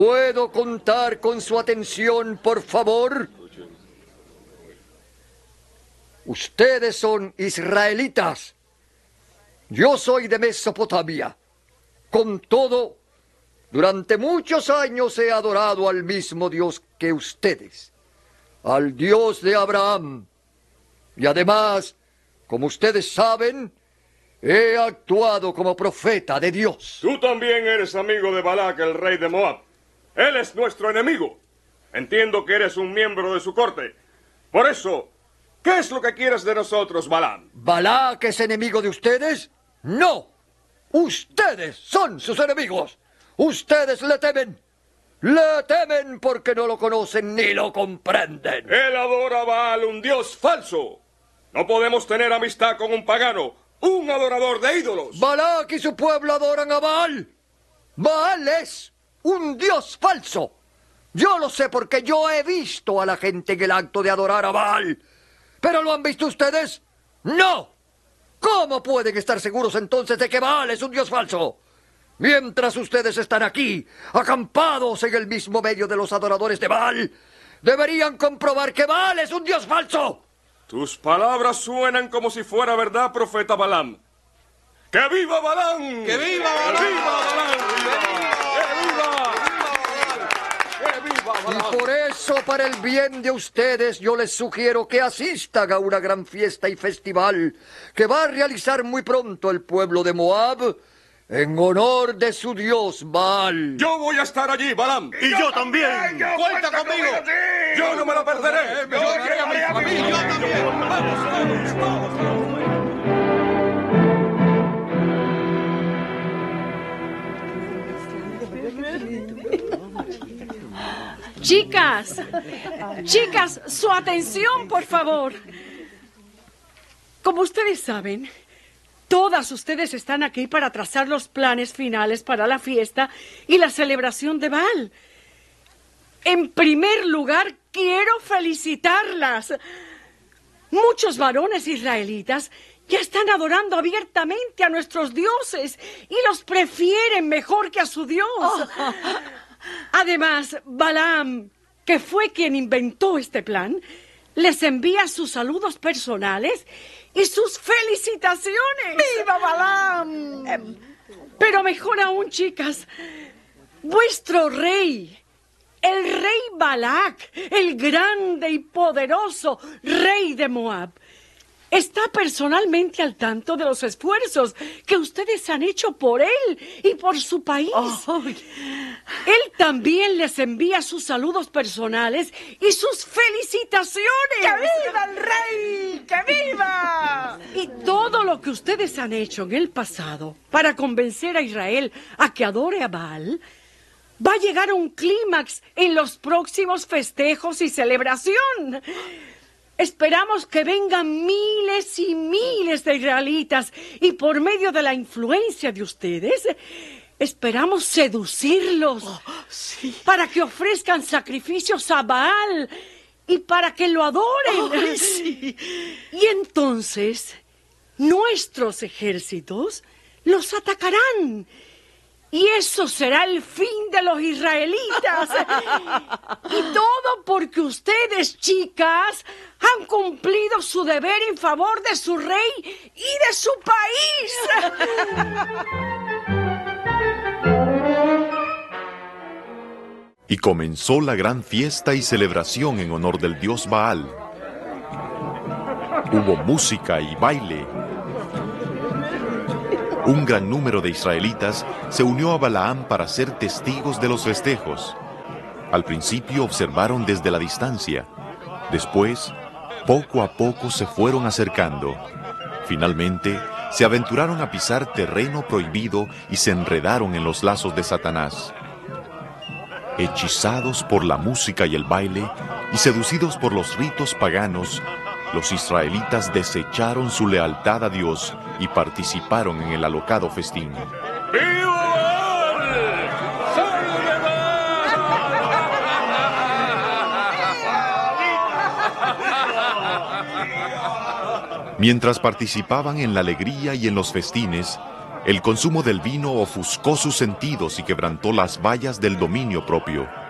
¿Puedo contar con su atención, por favor? Ustedes son israelitas. Yo soy de Mesopotamia. Con todo, durante muchos años he adorado al mismo Dios que ustedes, al Dios de Abraham. Y además, como ustedes saben, he actuado como profeta de Dios. Tú también eres amigo de Balac, el rey de Moab. Él es nuestro enemigo. Entiendo que eres un miembro de su corte. Por eso, ¿qué es lo que quieres de nosotros, Balaam? ¿Balac es enemigo de ustedes? ¡No! ¡Ustedes son sus enemigos! ¡Ustedes le temen! ¡Le temen porque no lo conocen ni lo comprenden! Él adora a Baal, un dios falso. No podemos tener amistad con un pagano, un adorador de ídolos. Balac y su pueblo adoran a Baal. Baal es un dios falso. Yo lo sé porque yo he visto a la gente en el acto de adorar a Baal. ¿Pero lo han visto ustedes? ¡No! ¿Cómo pueden estar seguros entonces de que Baal es un dios falso? Mientras ustedes están aquí, acampados en el mismo medio de los adoradores de Baal, deberían comprobar que Baal es un dios falso. Tus palabras suenan como si fuera verdad, profeta Balaam. ¡Que viva Balaam! ¡Que viva Balaam! ¡Que viva Balaam! Y por eso, para el bien de ustedes, yo les sugiero que asistan a una gran fiesta y festival que va a realizar muy pronto el pueblo de Moab en honor de su dios Baal. Yo voy a estar allí, Balaam. Y yo también. ¡Cuenta conmigo! Yo no me la perderé. A mí, yo también. Vamos. Chicas, su atención, por favor. Como ustedes saben, todas ustedes están aquí para trazar los planes finales para la fiesta y la celebración de Baal. En primer lugar, quiero felicitarlas. Muchos varones israelitas ya están adorando abiertamente a nuestros dioses y los prefieren mejor que a su Dios. Además, Balaam, que fue quien inventó este plan, les envía sus saludos personales y sus felicitaciones. ¡Viva Balaam! Pero mejor aún, chicas, vuestro rey, el rey Balac, el grande y poderoso rey de Moab, está personalmente al tanto de los esfuerzos que ustedes han hecho por él y por su país. Él también les envía sus saludos personales y sus felicitaciones. ¡Que viva el rey! ¡Que viva! Y todo lo que ustedes han hecho en el pasado para convencer a Israel a que adore a Baal va a llegar a un clímax en los próximos festejos y celebración. Esperamos que vengan miles y miles de israelitas y por medio de la influencia de ustedes, esperamos seducirlos para que ofrezcan sacrificios a Baal y para que lo adoren. Y entonces nuestros ejércitos los atacarán. Y eso será el fin de los israelitas. Y todo porque ustedes, chicas, han cumplido su deber en favor de su rey y de su país. Y comenzó la gran fiesta y celebración en honor del dios Baal. Hubo música y baile. Un gran número de israelitas se unió a Balaam para ser testigos de los festejos. Al principio observaron desde la distancia. Después, poco a poco se fueron acercando. Finalmente, se aventuraron a pisar terreno prohibido y se enredaron en los lazos de Satanás. Hechizados por la música y el baile y seducidos por los ritos paganos, los israelitas desecharon su lealtad a Dios y participaron en el alocado festín. ¡Viva Baal! ¡Salve Mientras participaban en la alegría y en los festines, El consumo del vino ofuscó sus sentidos y quebrantó las vallas del dominio propio.